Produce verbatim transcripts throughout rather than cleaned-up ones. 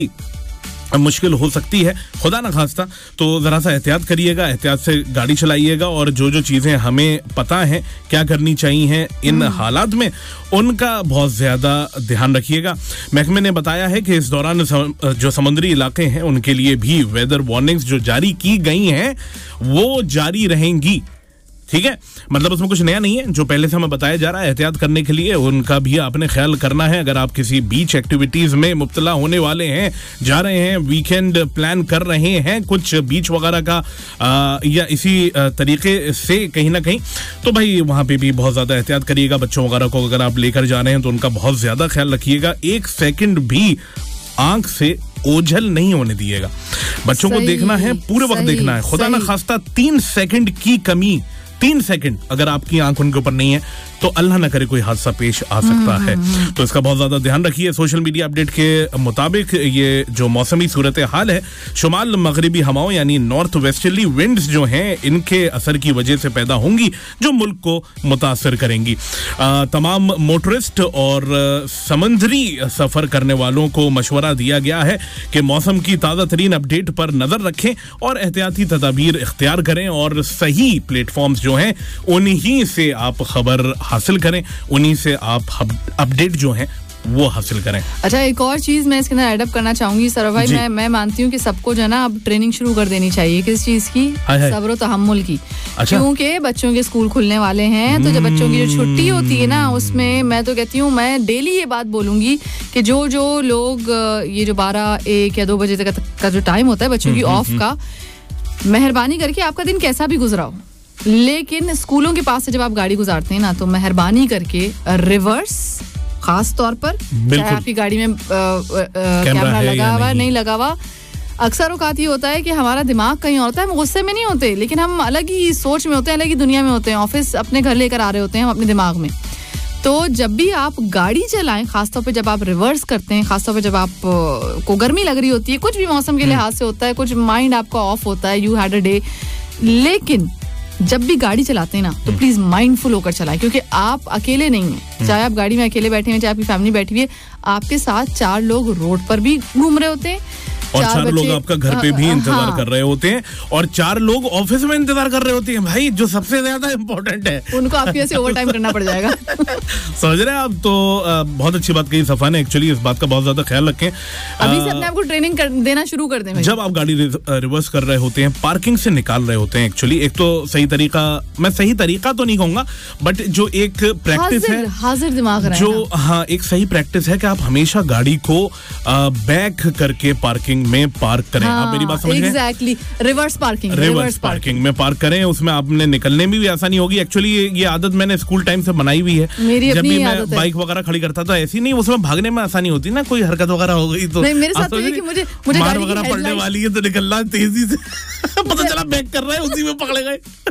मुश्किल हो सकती है, खुदा ना खास्ता। तो ज़रा सा एहतियात करिएगा, एहतियात से गाड़ी चलाइएगा और जो जो चीज़ें हमें पता है क्या करनी चाहिए इन हालात में, उनका बहुत ज़्यादा ध्यान रखिएगा। महकमे ने बताया है कि इस दौरान जो समुद्री इलाके हैं उनके लिए भी वेदर वार्निंग्स जो जारी की गई हैं वो जारी रहेंगी। ठीक है, मतलब उसमें कुछ नया नहीं है, जो पहले से हमें बताया जा रहा है। एहतियात करने के लिए उनका भी आपने ख्याल करना है। अगर आप किसी बीच एक्टिविटीज में मुब्तला होने वाले हैं, जा रहे हैं, वीकेंड प्लान कर रहे हैं कुछ बीच वगैरह का आ, या इसी आ, तरीके से कहीं ना कहीं, तो भाई वहां पे भी बहुत ज्यादा एहतियात करिएगा। बच्चों वगैरह को अगर आप लेकर जा रहे हैं तो उनका बहुत ज्यादा ख्याल रखिएगा। एक सेकंड भी आंख से ओझल नहीं होने दिएगा। बच्चों को देखना है, पूरे वक्त देखना है। खुदा ना खास्ता तीन सेकंड की कमी, तीन सेकंड अगर आपकी आंख उनके ऊपर नहीं है तो अल्लाह न करे कोई हादसा पेश आ सकता है। तो इसका बहुत ज्यादा ध्यान रखिए। सोशल मीडिया अपडेट के मुताबिक ये जो मौसमी सूरत हाल है, शुमाल मगरिबी हवाओं यानी नॉर्थ वेस्टर्ली विंड्स जो हैं इनके असर की वजह से पैदा होंगी जो मुल्क को मुतासर करेंगी। आ, तमाम मोटरिस्ट और समुद्री सफर करने वालों को मशवरा दिया गया है कि मौसम की ताज़ा तरीन अपडेट पर नजर रखें और एहतियाती तदाबीर इख्तियार करें और सही प्लेटफॉर्म्स जो हैं उन्हीं से आप खबर हासिल करें, उन्हीं से आप अपडेट जो हैं वो हासिल करें। अच्छा, एक और चीज मैं इसके अंदर ऐड अप करना चाहूंगी सर भाई, मैं मैं मानती हूँ कि सबको जो है ना अब ट्रेनिंग शुरू कर देनी चाहिए। किस चीज की? सब्र तहम्मुल की। अच्छा? क्योंकि बच्चों के स्कूल खुलने वाले हैं, तो जब बच्चों की जो छुट्टी होती है ना, उसमें मैं तो कहती हूँ, मैं डेली ये बात बोलूंगी कि जो जो लोग ये जो बारह एक या दो बजे तक का जो टाइम होता है बच्चों की ऑफ का, मेहरबानी करके आपका दिन कैसा भी गुजरा हो, लेकिन स्कूलों के पास से जब आप गाड़ी गुजारते हैं ना, तो मेहरबानी करके रिवर्स, खास तौर पर चाहे आपकी गाड़ी में कैमरा लगा हुआ है नहीं लगा हुआ, अक्सर औकात ये होता है कि हमारा दिमाग कहीं और होता है, हम गुस्से में नहीं होते, लेकिन हम अलग ही सोच में होते हैं, अलग ही दुनिया में होते हैं, ऑफिस अपने घर लेकर आ रहे होते हैं हम अपने दिमाग में। तो जब भी आप गाड़ी चलाएं, खासतौर पे जब आप रिवर्स करते हैं, खासतौर पे जब आप को गर्मी लग रही होती है, कुछ भी मौसम के लिहाज से होता है, कुछ माइंड आपका ऑफ होता है, यू हैड अ डे, लेकिन जब भी गाड़ी चलाते हैं ना तो प्लीज माइंडफुल होकर चलाएं, क्योंकि आप अकेले नहीं हैं। चाहे आप गाड़ी में अकेले बैठे हैं, चाहे आपकी फैमिली बैठी हुई है, आपके साथ चार लोग रोड पर भी घूम रहे होते हैं और चार, चार लोग आपका घर पे भी इंतजार हाँ, कर रहे होते हैं और चार लोग ऑफिस में इंतजार कर रहे होते हैं। भाई जो सबसे ज्यादा इम्पोर्टेंट है, उनको आपकी वजह से ओवर टाइम करना पड़ जाएगा। समझ रहे हैं आप? तो आ, बहुत अच्छी बात कही सफा ने। एक्चुअली इस बात का बहुत ज्यादा ख्याल रखें, अभी से अपने आपको ट्रेनिंग कर, देना शुरू कर दें। जब आप गाड़ी रिवर्स कर रहे होते हैं, पार्किंग से निकाल रहे होते हैं, एक्चुअली एक तो सही तरीका, मैं सही तरीका तो नहीं कहूंगा, बट जो एक प्रैक्टिस है, हाजिर दिमाग जो हाँ एक सही प्रैक्टिस है कि आप हमेशा गाड़ी को बैक करके पार्किंग में पार्क करें। हाँ, आप मेरी बात समझ रहे हैं? Exactly, reverse parking, reverse parking में पार्क करें, उसमें आपने निकलने में भी आसानी होगी। एक्चुअली ये, ये आदत मैंने स्कूल टाइम से बनाई हुई है। जब भी मैं बाइक वगैरह खड़ी करता था, ऐसी नहीं, उसमें भागने में आसानी होती ना, कोई हरकत वगैरह हो गई तो मेरे साथ तो कि मुझे मुझे मार वगैरह पड़ने वाली है तो निकलना तेजी से पता चला बैक कर रहा है, उसी में पकड़े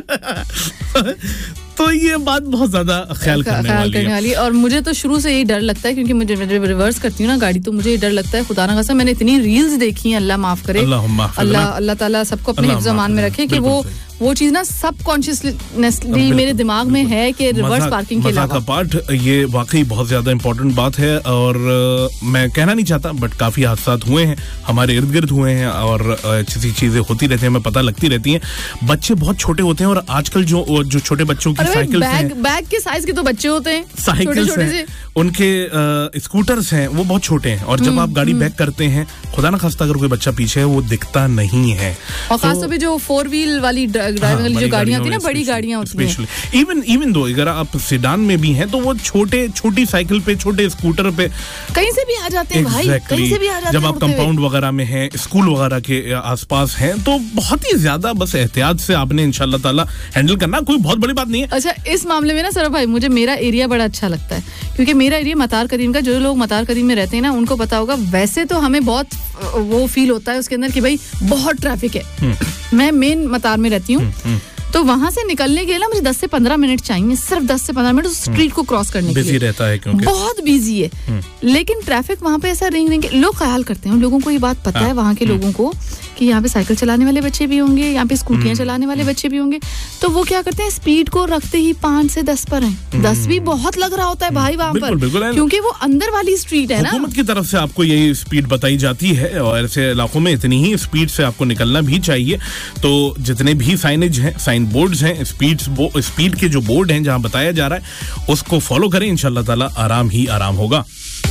गए। तो ये बात बहुत ज्यादा ख्याल करने ख्याल वाली करने है। वाली और मुझे तो शुरू से यही डर लगता है, क्योंकि मुझे रिवर्स करती हूँ ना गाड़ी, तो मुझे ये डर लगता है, खुदा ना खास्ता, मैंने इतनी रील्स देखी हैं, अल्लाह माफ करे, अल्लाह अल्लाह ताला सबको अपने हिफ्ज़ अमान में रखे, कि वो वो चीज ना सबकॉन्शियसली मेरे दिमाग में है कि रिवर्स पार्किंग के अलावा पार्ट, ये वाकई बहुत ज्यादा इंपॉर्टेंट बात है। और मैं कहना नहीं चाहता, बट काफी हादसात हुए हैं, हमारे इर्द गिर्द हुए हैं और अच्छी चीजें होती रहती हैं, हमें पता लगती रहती हैं। बच्चे बहुत छोटे होते हैं और आजकल जो जो छोटे बच्चों की साइकिल बैग बैग के साइज के तो बच्चे होते हैं, साइकिल्स हैं, उनके स्कूटर्स हैं, वो बहुत छोटे हैं, और जब आप गाड़ी बैक करते हैं, खुदा ना खास्ता अगर कोई बच्चा पीछे है, वो दिखता नहीं है। और खासतौर पे जो फोर व्हील वाली ड्राइविंग वाली जो गाड़ियां होती है ना, बड़ी गाड़ियां होती हैं, इवन इवन दो अगर आप सेडान में भी हैं, तो वो छोटे छोटी साइकिल पे, छोटे स्कूटर पे कहीं से भी आ जाते हैं भाई, कहीं से भी आ जाते हैं। जब आप कंपाउंड वगैरह में हैं, स्कूल वगैरह के आसपास हैं, तो बहुत ही ज्यादा बस एहतियात से आपने इंशाल्लाह ताला हैंडल करना, कोई बहुत बड़ी बात नहीं है। अच्छा, इस मामले में ना सर भाई, मुझे मेरा एरिया बड़ा अच्छा लगता है, क्योंकि मेरा एरिया मतार करीम का, जो लोग मतार करीम में रहते हैं ना, उनको पता होगा, वैसे तो हमें बहुत वो फील होता है उसके अंदर कि भाई बहुत ट्रैफिक है। मैं मेन मतार में रहती हूँ, तो वहां से निकलने के लिए ना मुझे दस से पंद्रह मिनट चाहिए, सिर्फ दस से पंद्रह मिनट उस स्ट्रीट को क्रॉस करने के लिए। बिजी रहता है क्योंकि बहुत बिजी है, लेकिन ट्रैफिक वहां पे ऐसा रिंग रिंग, लोग ख्याल करते हैं, लोगों को ये बात पता है वहां के लोगों को कि यहाँ पे साइकिल चलाने वाले बच्चे भी होंगे, यहाँ पे स्कूटियां चलाने वाले बच्चे भी होंगे, तो वो क्या करते हैं, स्पीड को रखते ही पाँच से दस पर हैं। दस भी बहुत लग रहा होता है भाई वहाँ पर, क्योंकि वो अंदर वाली स्ट्रीट है ना। हुकूमत की तरफ से आपको यही स्पीड बताई जाती है और ऐसे इलाकों में इतनी ही स्पीड से आपको निकलना भी चाहिए। तो जितने भी साइनेज हैं, साइन बोर्ड्स हैं, स्पीड स्पीड के जो बोर्ड हैं जहाँ बताया जा रहा है उसको फॉलो करें, इंशाल्लाह ताला आराम ही आराम होगा।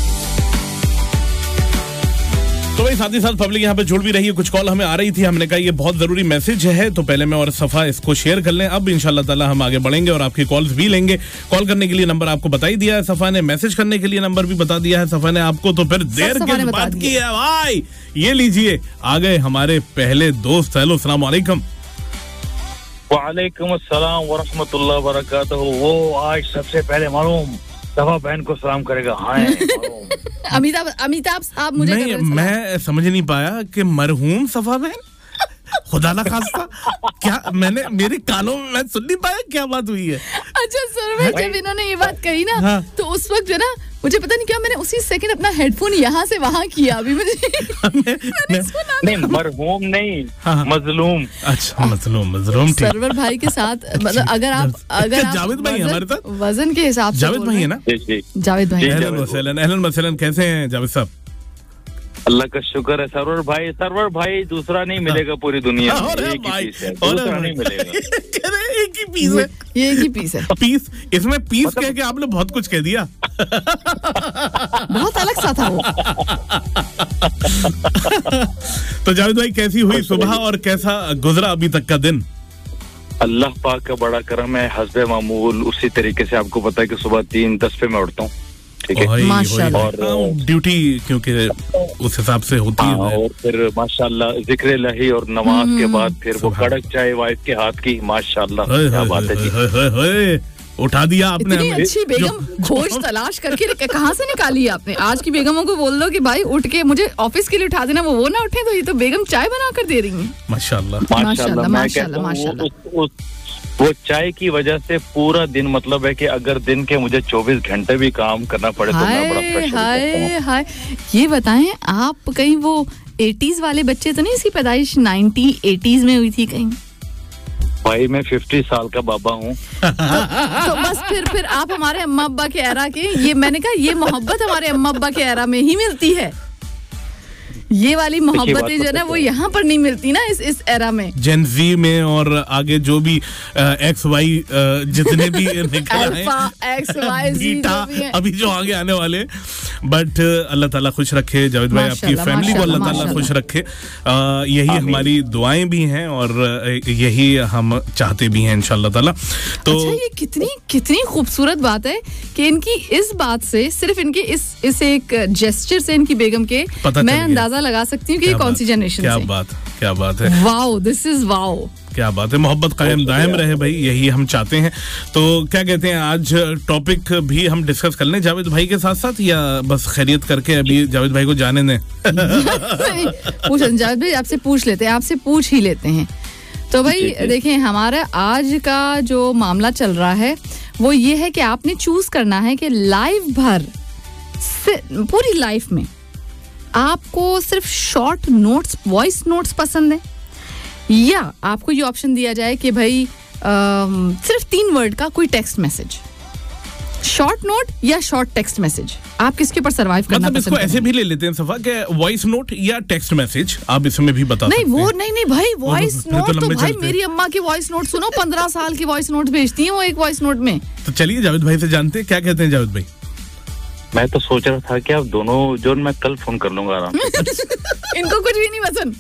तो भाई साथ ही साथ पब्लिक यहाँ पे जुड़ भी रही है, कुछ कॉल हमें आ रही थी, हमने कहा ये बहुत जरूरी मैसेज है तो पहले मैं और सफा इसको शेयर कर लें, अब इंशाल्लाह ताला हम आगे बढ़ेंगे और आपकी कॉल्स भी लेंगे। कॉल करने के लिए नंबर आपको बता ही दिया है सफा ने, मैसेज करने के लिए नंबर भी बता दिया है सफा ने आपको, तो फिर देर किस बात की है भाई। ये लीजिए आ गए हमारे पहले दोस्त। हेलो अस्सलाम वालेकुम। वालेकुम अस्सलाम व रहमतुल्लाह व बरकातहू। वो आज सबसे पहले मालूम सफा बहन को सलाम करेगा। हाँ अमिताभ अमिताभ साहब मुझे नहीं, मैं समझ नहीं पाया कि मरहूम सफा बहन, खुदा ना खास्ता क्या, मैंने मेरे कानों में मैं सुन नहीं पाया, क्या बात हुई है? अच्छा सर, मैं जब इन्होंने ये बात कही ना, हाँ। तो उस वक्त जो ना मुझे पता नहीं क्या, मैंने उसी सेकंड अपना हेडफोन यहाँ से वहाँ किया। अभी मुझे मैंने नहीं, मरहूम नहीं, हाँ। मजलूम। अच्छा मजलूम, मजलूम। सरवर भाई के साथ, मतलब अगर आप अगर आप जावेद भाई हमारे साथ वजन के हिसाब से, जावेद भाई है ना? जावेद भाई, अहलन वसहलन, अहलन वसहलन। कैसे हैं जावेद साहब? अल्लाह का शुक्र है सरवर भाई। सरवर भाई दूसरा नहीं मिलेगा पूरी दुनिया में, एक ही पीस है, दूसरा नहीं मिलेगा। एक ही पीस है, ये एक ही पीस है। पीस, इसमें पीस कह के आपने बहुत कुछ कह दिया। बहुत अलग सा था वो। तो जावेद भाई कैसी हुई सुबह और कैसा गुजरा अभी तक का दिन? अल्लाह पाक का बड़ा करम है, हस्बे मामूल उसी तरीके से। आपको पता है कि सुबह तीन दस पे मैं उठता हूँ, ठीक है, माशाल्लाह, और ड्यूटी क्योंकि उस हिसाब से होती है। और फिर माशाल्लाह जिक्र इलाही और नमाज के बाद फिर वो कड़क चाय वाइफ के हाथ की, माशाल्लाह क्या बात है जी। उठा दिया आपने। इतनी अच्छी बेगम खोज तलाश करके कहाँ से निकाली आपने? आज की बेगमों को बोल दो कि भाई उठ के मुझे ऑफिस के लिए उठा देना, वो वो ना उठे, तो ये तो बेगम चाय बना कर दे रही है। माशाल्लाह माशाल्लाह माशाल्लाह माशाल्लाह। वो चाय की वजह से पूरा दिन, मतलब है कि अगर दिन के मुझे चौबीस घंटे भी काम करना पड़े तो मैं बड़ा प्रेशर हाय हाय। ये बताएं, आप कहीं वो एटीज वाले बच्चे तो नहीं? इसकी पैदाइश नाइन्टी एटीज में हुई थी कहीं? भाई मैं फिफ्टी साल का बाबा हूँ। तो, तो बस फिर फिर आप हमारे अम्मा अब्बा के एरा के, ये मैंने कहा ये मोहब्बत हमारे अम्मा अब्बा के एरा में ही मिलती है। ये वाली मोहब्बतें जो है ना वो यहाँ पर नहीं मिलती ना, इस इस एरा में, जेन ज़ी में, और आगे जो भी एक्स वाई जितने भी निकल हैं, एक्स वाई बीटा अभी जो आगे आने वाले। बट अल्लाह ताला खुश रखे जावेद भाई, आपकी फैमिली को अल्लाह ताला खुश रखे, आ, यही हमारी दुआएं भी हैं और यही हम चाहते भी हैं इंशाल्लाह ताला। तो अच्छा, ये कितनी कितनी खूबसूरत बात है कि इनकी इस बात से, सिर्फ इनकी इस इस एक जेस्चर से इनकी बेगम के मैं अंदाजा लगा सकती हूँ कि कौन सी जनरेशन। क्या बात, क्या बात है, वाओ, दिस इज वाओ, क्या बात है। मोहब्बत कायम दायम रहे भाई, यही हम चाहते हैं। तो क्या कहते हैं, आज टॉपिक भी हम डिस्कस कर लें जावेद भाई के साथ साथ, या बस खैरियत करके अभी जावेद भाई को जाने दें? पूछ जावेद भाई, आपसे पूछ लेते हैं, आपसे पूछ ही लेते हैं। तो भाई देखें, हमारा आज का जो मामला चल रहा है वो ये है कि आपने चूज करना है कि लाइफ भर, पूरी लाइफ में आपको सिर्फ शॉर्ट नोट्स, वॉइस नोट्स पसंद है, या आपको ये ऑप्शन दिया जाए कि भाई आ, सिर्फ तीन वर्ड का कोई टेक्स्ट मैसेज, शॉर्ट नोट या शॉर्ट टेक्स्ट मैसेज, आप किसके ऊपर सर्वाइव करना मतलब पसंद इसको ऐसे भी ले लेते हैं सफा के वॉइस नोट या टेक्स्ट मैसेज, आप इसमें भी बता नहीं, सकते हैं। वो नहीं नहीं भाई, वॉइस नोट तो, तो भाई मेरी अम्मा की वॉइस नोट सुनो, पंद्रह साल की वॉइस नोट भेजती है वो एक वॉइस नोट में। तो चलिए जावेद भाई से जानते हैं, क्या कहते हैं जावेद भाई? मैं तो सोच रहा था कि आप दोनों जो, मैं कल फोन कर लूंगा आराम से। इनको कुछ भी नहीं पसंद।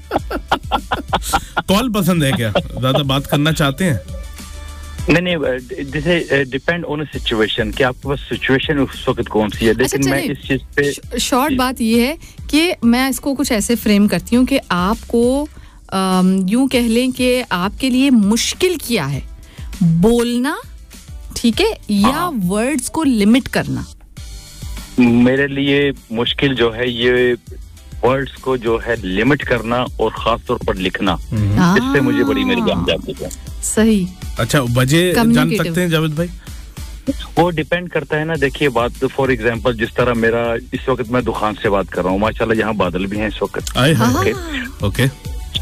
कॉल पसंद है क्या? ज्यादा बात करना चाहते हैं? नहीं नहीं, जैसे डिपेंड ऑन सिचुएशन कि आपके पास सिचुएशन उस वक्त कौन सी है। लेकिन अच्छा, मैं इस चीज पे शॉर्ट बात ये है कि मैं इसको कुछ ऐसे फ्रेम करती हूँ कि आपको यूं कह लें कि आपके लिए मुश्किल क्या है, बोलना, ठीक है, या वर्ड्स को लिमिट करना? मेरे लिए मुश्किल जो है ये वर्ड्स को जो है लिमिट करना, और खास तौर पर लिखना, इससे मुझे बड़ी मेरी जान जाती है। सही। अच्छा, वजह जान सकते हैं जावेद भाई? वो डिपेंड करता है ना। देखिए बात, फॉर एग्जांपल जिस तरह मेरा इस वक्त मैं दुकान से बात कर रहा हूँ, माशाल्लाह यहाँ बादल भी हैं इस वक्त, ओके,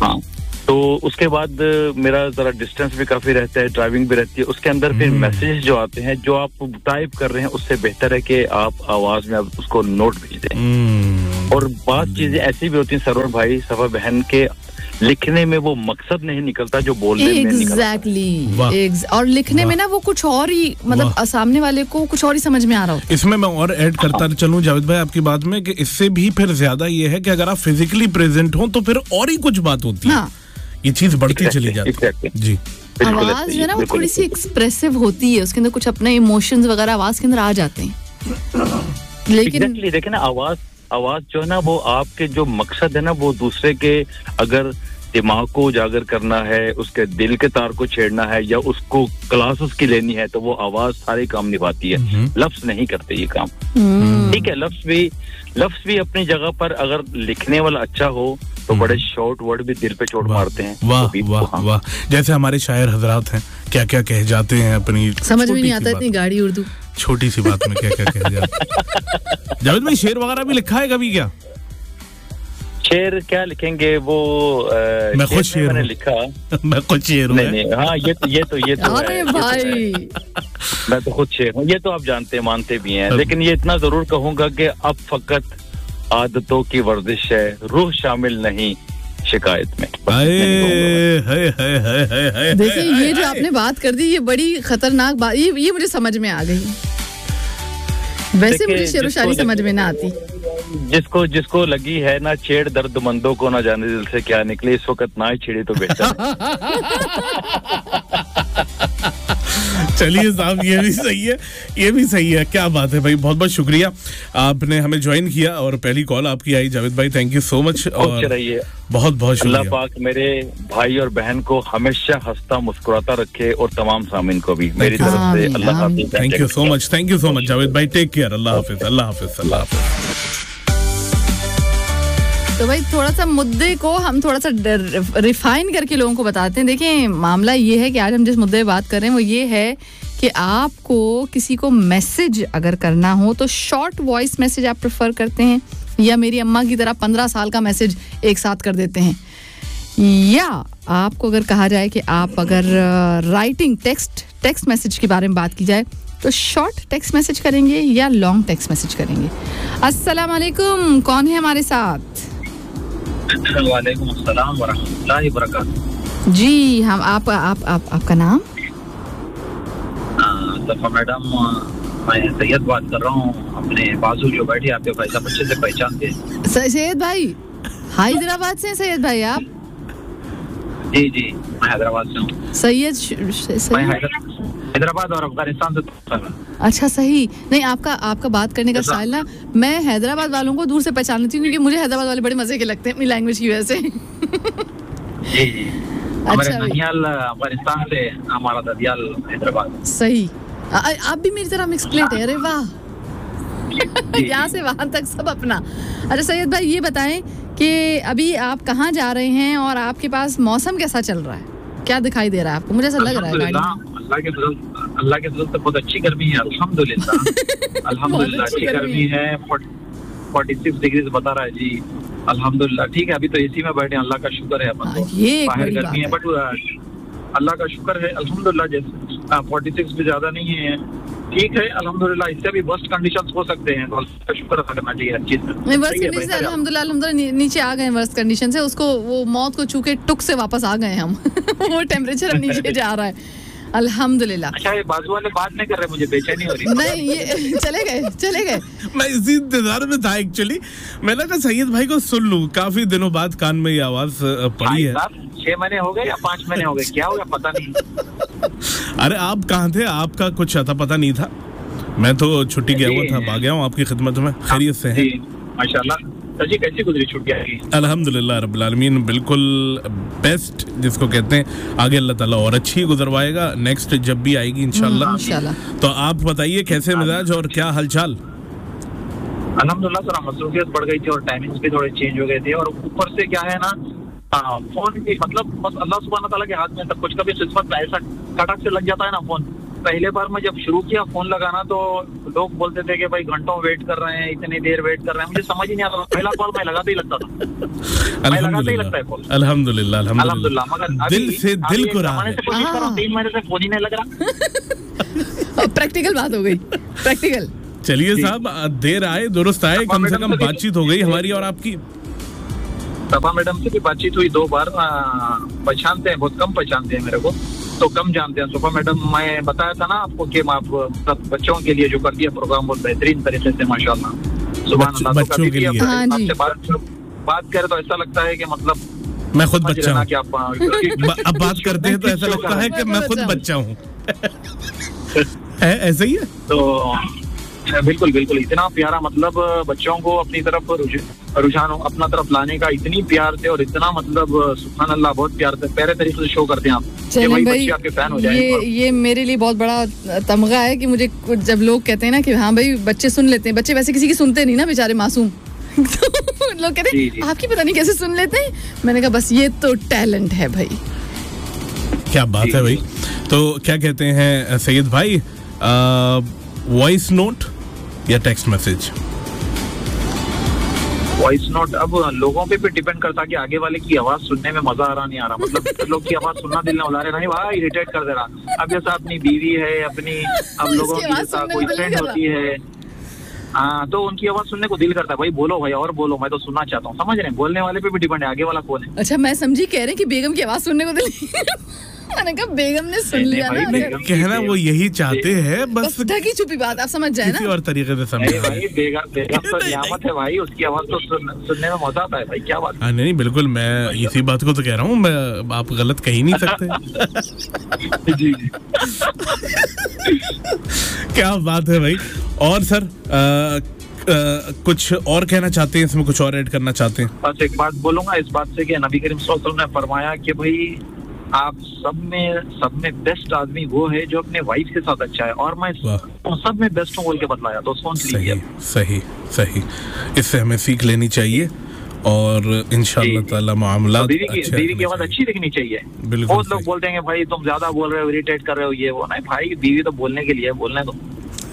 हाँ, तो उसके बाद मेरा जरा डिस्टेंस भी काफी रहता है, ड्राइविंग भी रहती है, उसके अंदर फिर मैसेजेस जो आते हैं जो आप टाइप कर रहे हैं उससे बेहतर है कि आप आवाज में आप उसको नोट भेज दें। और बात चीजें ऐसी भी होती हैं सरवर भाई, सफा बहन के लिखने में वो मकसद नहीं निकलता जो बोलने exactly. में निकलता। एग्जैक्टली। और लिखने में ना वो कुछ और ही, मतलब सामने वाले को कुछ और ही समझ में आ रहा होता है। इसमें मैं और ऐड करता चलूं जावेद भाई आपकी बात में कि इससे भी फिर ज्यादा ये है कि अगर आप फिजिकली प्रेजेंट हो तो फिर और ही कुछ बात होती है। हाँ। ये चीज बढ़ती चली जाती है। जी, आवाज है ना वो थोड़ी सी एक्सप्रेसिव होती है, उसके अंदर कुछ अपने इमोशंस वगैरह आवाज के अंदर आ जाते हैं। लेकिन देखिए ना, आवाज आवाज जो है ना वो आपके जो मकसद है ना वो दूसरे के अगर दिमाग को उजागर करना है, उसके दिल के तार को छेड़ना है या उसको क्लास उसकी लेनी है, तो वो आवाज सारे काम निभाती है। लफ्ज नहीं करते ये काम। ठीक है, लफ्ज भी लफ्ज भी अपनी जगह पर, अगर लिखने वाला अच्छा हो तो बड़े शॉर्ट वर्ड भी दिल पे चोट मारते हैं। वाह वाह वाह, जैसे हमारे शायर हजरात हैं, क्या क्या कह जाते हैं अपनी, समझ में नहीं आता इतनी गाड़ी उर्दू, छोटी सी बात में क्या क्या कह जाते हैं। जावेद भाई शेर वगैरह भी लिखा है कभी क्या? शेर क्या लिखेंगे वो, आ, मैं खुद शेर मैंने लिखा मैं खुद शेर हूँ। नहीं नहीं, हाँ ये तो ये तो ये तो अरे है, भाई मैं तो खुद शेर हूँ, ये तो आप जानते मानते भी हैं। लेकिन ये इतना जरूर कहूंगा कि अब फकत आदतों की वर्जिश है, रूह शामिल नहीं शिकायत में। देखिए ये जो आपने बात कर दी ये बड़ी खतरनाक बात, ये ये मुझे समझ में आ गई। वैसे मुझे शेर व शायरी समझ में ना आती। जिसको जिसको लगी है ना छेड़ दर्दमंदों को, ना जाने दिल से क्या निकले, इस वक्त ना ही छेड़े तो बेहतर चलिए साहब, ये भी सही है, ये भी सही है। क्या बात है भाई, बहुत बहुत शुक्रिया आपने हमें ज्वाइन किया और पहली कॉल आपकी आई। जावेद भाई थैंक यू सो मच और बहुत बहुत शुक्रिया। अल्लाह पाक मेरे भाई और बहन को हमेशा हंसता मुस्कुराता रखे और तमाम सामीन को भी मेरी तरफ से अल्लाह हाफिज। Thank you so much, thank you so much Javed भाई, टेक केयर, अल्लाह हाफिज, अल्लाह हाफिज, अल्लाह हाफिज। तो भाई थोड़ा सा मुद्दे को हम थोड़ा सा रिफाइन करके लोगों को बताते हैं। देखिए मामला ये है कि आज हम जिस मुद्दे पे बात कर रहे हैं वो ये है कि आपको किसी को मैसेज अगर करना हो तो शॉर्ट वॉइस मैसेज आप प्रेफर करते हैं या मेरी अम्मा की तरह पंद्रह साल का मैसेज एक साथ कर देते हैं, या आपको अगर कहा जाए कि आप अगर राइटिंग टेक्स्ट टेक्स्ट मैसेज के बारे में बात की जाए तो शॉर्ट टेक्स्ट मैसेज करेंगे या लॉन्ग टेक्स्ट मैसेज करेंगे। अस्सलाम वालेकुम, कौन है हमारे साथ? वालेकुम अस्सलाम व रहमतुल्लाहि व बरकातहू। जी हम आप आप आप आपका नाम? सफा मैडम, मैं सैयद बात कर रहा हूँ, अपने बाजू जो बैठे आपके भाई साहब अच्छे से पहचानते हैं। सैयद भाई हैदराबाद से? सैयद भाई आप? जी जी मैं हैदराबाद से हूँ। सैयद हैदराबाद और अफगानिस्तान से। अच्छा सही। नहीं आपका आपका बात करने का स्टाइल ना, मैं हैदराबाद वालों को दूर से पहचान लेती हूँ क्योंकि मुझे हैदराबाद वाले बड़े मजे के लगते हैं अपनी लैंग्वेज की वजह से। जी जी हमारे ननियाल अफगानिस्तान से, हमारा ददियाल हैदराबाद। सही। आ, आप भी मेरी तरह मिक्स प्लेट है। अरे वाह, यहाँ से वहां तक सब अपना। अच्छा सैयद भाई ये बताएं कि अभी आप कहाँ जा रहे हैं और आपके पास मौसम कैसा चल रहा है, क्या दिखाई दे रहा है आपको? मुझे ऐसा लग रहा है गाड़ी अल्लाह के फजल अल्लाह के फजल से बहुत अच्छी गर्मी है अल्हम्दुलिल्लाह। अल्हम्दुलिल्लाह अच्छी गर्मी है, छियालीस डिग्री बता रहा है जी। अल्हम्दुलिल्लाह ठीक है, अभी तो एसी में बैठे, अल्लाह का शुक्र है। अपन ये बाहर गर्मी है बट अल्लाह का शुक्र है अल्हम्दुलिल्लाह, जैसे छियालीस भी ज्यादा नहीं है, ठीक है अल्हम्दुलिल्लाह। इससे भी वर्स्ट कंडीशंस हो सकते हैं, तो अल्लाह का शुक्र अदा करना चाहिए हर चीज में। वर्स्ट कंडीशन से अल्हम्दुलिल्लाह अल्हम्दुलिल्लाह नीचे आ गए वर्स्ट कंडीशन से, उसको वो मौत को छू के टुक से वापस आ गए हम। वो टेम्परेचर नीचे जा रहा है अल्हम्दुलिल्लाह। अच्छा ये बाजू वाले बात नहीं कर रहे, मुझे बेचैनी हो रही। नहीं ये चले गए चले गए मैं इसी इंतजार में था एक्चुअली। मैंने कहा सैयद भाई को सुन लूं, काफी दिनों बाद कान में ये आवाज पड़ी है। छह महीने हो गए या पाँच महीने हो गए, क्या हो गया पता नहीं। अरे आप कहाँ थे, आपका कुछ आता पता नहीं था। मैं तो छुट्टी गया हुआ था, आ गया हूँ आपकी खिदमत में। खैरियत से हैं? माशाल्लाह। सर जी कैसी गुजरी छुट्टियां की? अल्हम्दुलिल्लाह रब्बिल आलमीन, बिल्कुल बेस्ट जिसको कहते हैं। आगे अल्लाह ताला और अच्छी गुजरवाएगा, नेक्स्ट जब भी आएगी इंशाल्लाह। इंशाल्लाह। तो आप बताइए कैसे मिजाज और क्या हालचाल? अल्हम्दुलिल्लाह सर, मसरूफियत बढ़ गई थी और टाइमिंग्स भी थोड़े चेंज हो गए थे, और ऊपर से क्या है ना, फोन की मतलब बस अल्लाह सुब्हान तआला के हाथ में सब कुछ। कभी किस्मत ऐसा कटक से लग जाता है ना फोन, पहले बार मैं जब शुरू किया फोन लगाना तो लोग बोलते थे कि भाई घंटों वेट कर रहे हैं, इतनी देर वेट कर रहे हैं, मुझे समझ ही नहीं आता। पहला कॉल मैं लगाते ही लगता था, मैं लगाते ही लगता है कॉल। अल्हम्दुलिल्लाह अल्हम्दुलिल्लाह, मगर दिल से दिल को रहा है। तीन महीने से फोन ही नहीं लग रहा। प्रैक्टिकल बात हो गई, प्रैक्टिकल। चलिए साहब, देर आए दुरुस्त आए, कम से कम बातचीत हो गई हमारी और आपकी। सभा मैडम से भी बातचीत हुई दो बार, पहचानते हैं, बहुत कम पहचानते हैं मेरे को, तो कम जानते हैं। सभा मैडम, मैं बताया था ना आपको कि आप सब बच्चों के लिए जो कर दिया प्रोग्राम बहुत बेहतरीन तरीके से, माशाल्लाह, सुभान अल्लाह। तो कभी भी आपसे बात बात करें तो ऐसा लगता है कि मतलब मैं खुद बच्चा हूँ। कि आप अब बात करते हैं तो ऐसा लगता है कि मैं खुद बच्चा हूँ। ऐसा ही है। तो बिल्कुल बिल्कुल, इतना प्यारा, मतलब बच्चों को अपनी तरफ रुझान अपना तरफ लाने का इतनी प्यार से और इतना मतलब सुभान अल्लाह, बहुत प्यार से प्यारे तरीके से शो करते हैं आप। चलिए भाई, भाई आपके फैन हो जाएं। ये ये मेरे लिए बहुत बड़ा तमगा है कि मुझे जब लोग कहते हैं ना कि हाँ भाई बच्चे सुन लेते हैं, बच्चे वैसे किसी की सुनते नहीं ना बेचारे, मासूम। तो लोग कहते हैं आपकी पता नहीं कैसे सुन लेते हैं। मैंने कहा बस ये तो टैलेंट है भाई। क्या बात है भाई। तो क्या कहते हैं सैयद भाई, वॉइस नोट या टेक्स्ट मैसेज? वॉइस नोट अब लोगों पे भी डिपेंड करता कि आगे वाले की आवाज सुनने में मजा आ रहा नहीं आ रहा। मतलब लोग की आवाज सुनना दिल न उला रहे, नहीं भाई इरिटेट कर दे रहा। अब जैसा अपनी बीवी है, अपनी अब लोगों की जैसा कोई फ्रेंड होती है, हाँ, तो उनकी आवाज सुनने को दिल करता है, भाई बोलो भाई और बोलो, मैं तो सुनना चाहता हूँ। समझ रहे हैं, बोलने वाले पे भी डिपेंड है आगे वाला कौन है। अच्छा, मैं समझी कह रहे कि बेगम की आवाज सुनने को दिल। मैंने कहा बेगम ने सुन लिया ना। कहना वो यही चाहते हैं, बस ढकी छुपी बात आप समझ जाए ना, किसी और तरीके से समझे। भाई बेगम बेगम तो नियामत है भाई, उसकी आवाज तो सुनने में मजा आता है भाई। क्या बात? हाँ नहीं बिल्कुल, मैं इसी बात को तो कह रहा हूँ, मैं आप गलत कह ही नहीं सकते। जी क्या बात है भाई। और सर आ, Uh, कुछ और कहना चाहते हैं, इसमें कुछ और ऐड करना चाहते हैं? बस एक बात बोलूंगा इस बात से कि नबी करीम सल्लल्लाहु अलैहि वसल्लम ने फरमाया कि भाई आप सब में सब में बेस्ट आदमी वो है जो अपने वाइफ के साथ अच्छा है, और मैं सब में बेस्ट हूँ बोल के बतलाया। तो सोच लीजिए। सही सही, इससे हमें सीख लेनी चाहिए और इंशाअल्लाह ताला मामला। बीवी की बीवी की आवाज अच्छी दिखनी चाहिए। बहुत लोग बोलते हैं भाई तुम ज्यादा बोल रहे हो, इरिटेट कर रहे हो, ये वो। नहीं भाई, बीवी तो बोलने के लिए बोलने दो।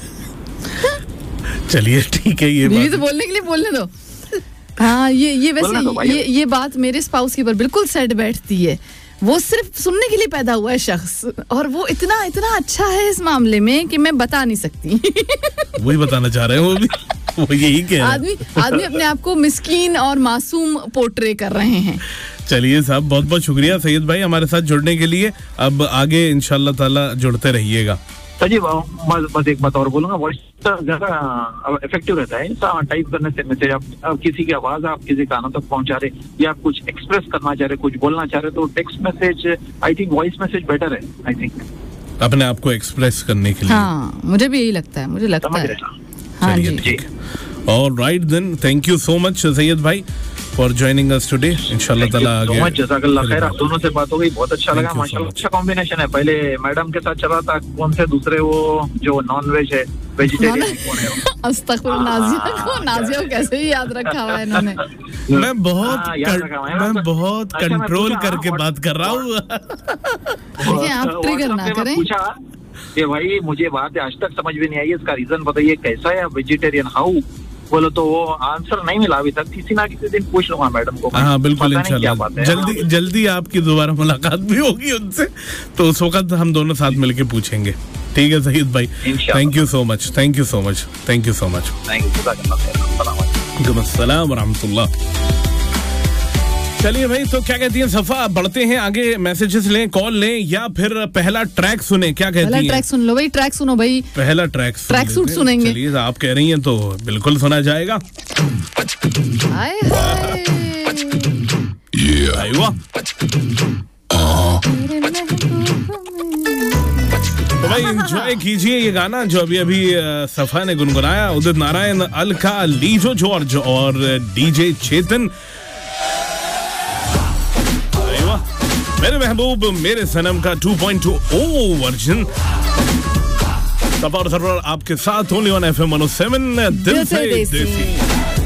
चलिए ठीक है, ये बीवी तो बोलने के लिए बोलने दो। हाँ, ये ये वैसे ये ये बात मेरे स्पाउस के ऊपर बिल्कुल सेट बैठती है। वो सिर्फ सुनने के लिए पैदा हुआ है शख्स, और वो इतना इतना अच्छा है इस मामले में कि मैं बता नहीं सकती। वही बताना चाह रहे हैं वो भी, वो यही कह रहे हैं। आदमी आदमी अपने आप को मिस्कीन और मासूम पोर्ट्रे कर रहे हैं। चलिए साहब, बहुत बहुत शुक्रिया सैयद भाई हमारे साथ जुड़ने के लिए। अब आगे इंशाल्लाह ताला जुड़ते रहिएगा। जी, बस एक बात और बोलूंगा, वॉइस ज्यादा इफेक्टिव रहता है टाइप करने से। मैसेज आप, आप किसी की आवाज आप किसी कानों तक पहुंचा रहे, या आप कुछ एक्सप्रेस करना चाह रहे, कुछ बोलना चाह रहे, तो text message I think voice message better है। आई थिंक अपने आप को एक्सप्रेस करने के लिए। हाँ, मुझे भी यही लगता है, मुझे लगता है। हाँ जी। All right then, thank you so much Syed भाई for joining us today. इंशाल्लाह ताला आगे। so much, जज़ाकल्लाह खैर। आप दोनों से बात हो गई, बहुत अच्छा लगा माशाल्लाह। अच्छा कॉम्बिनेशन है। पहले मैडम के साथ चला था, कौन से दूसरे वो जो नॉन वेज है, वेजिटेरियन कौन है? अस्तगफुरुल्लाह, नाजिया को नाजिया को कैसे ही याद रखा हुआ है इन्होंने। मैं बहुत मैं बहुत कंट्रोल करके बात कर रहा हूँ। देखिए, आप ट्रिगर ना करें। पूछा कि भाई मुझे बात आज तक समझ में नहीं आई, इसका रीजन बताइए, कैसा है वेजिटेरियन, हाउ बोलो, तो वो आंसर नहीं मिला अभी तक। किसी ना किसी दिन पूछ लूंगा मैडम को। हाँ बिल्कुल, इंशाल्लाह जल्दी जल्दी आपकी दोबारा मुलाकात भी होगी उनसे, तो उस वक्त हम दोनों साथ मिलके पूछेंगे। ठीक है सैयद भाई, thank you so much, thank you so much, thank you so much. अस्सलाम वरहमतुल्लाह। चलिए भाई, तो क्या कहती हैं सफा, बढ़ते हैं आगे, मैसेजेस लें, कॉल लें, या फिर पहला ट्रैक सुने? क्या कहती हैं? ट्रैक सुन लो भाई, ट्रैक सुनो भाई। पहला ट्रैक ट्रैक सूट सुनेंगे। चलिए, आप कह रही हैं तो बिल्कुल सुना जाएगा। हाय हाय, तो भाई एंजॉय कीजिए ये गाना जो अभी अभी सफा ने गुनगुनाया। उदित नारायण, अलका, लीजो जॉर्ज और डीजे चेतन। मेरे महबूब मेरे सनम का two point two O version. सफा और सरवर आपके साथ only on F M one O seven, दिल से देसी।